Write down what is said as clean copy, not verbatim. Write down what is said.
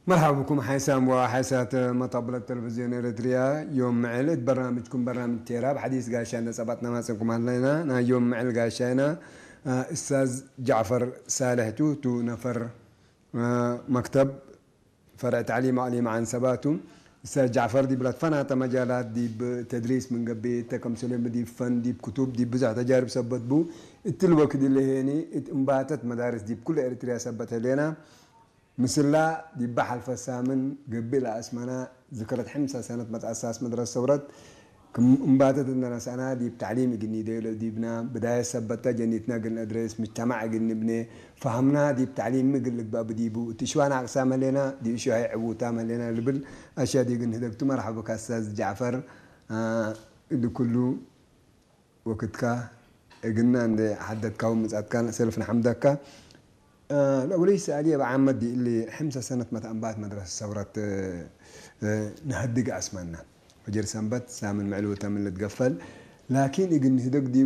مرحبا بكم حسام وحسات مطبل التلفزيون الإريتريا. يوم معلد برنامجكم برنامج تيراب حديث قاشانا سبعتنا ما سنكم هلينا يوم معل قاشانا أستاذ جعفر صالح تو نفر مكتب فرع تعليم علي عن سباتهم. أستاذ جعفر دي بلاد فنات مجالات دي بتدريس من قبل تكم سلم دي فن دي بكتب دي بزع تجارب سبت بو التلوك دي اللي هني انباتت مدارس دي بكل إريتريا سبتها لنا مثلا دي بحل فسامن قبل اسمنا ذكرت حمسة سنة متأسس مدرسة ورد كم انباتت اننا سنة دي بتعليم قلني ديلو دي بنا بداية سبتها جنيتنا قلنا ادريس مجتمع قلنا بني فهمنا دي بتعليم مقلق باب ديبو تشوانا اقسام لنا دي شو هي عبوتام لنا لبل اشياء دي قلنا هدكتو مرحبا كاستاذ جعفر اللي كله وقتك قلنا عند حدد كوم مزاد كان سلفنا حمدك. الأولي سألية بعمد دي اللي حمسة سنة متأنبات مدرسة ثورة نهدق أسمنا وجر سنبت سامن معلوة من اللي تقفل لكن يقول هدق دي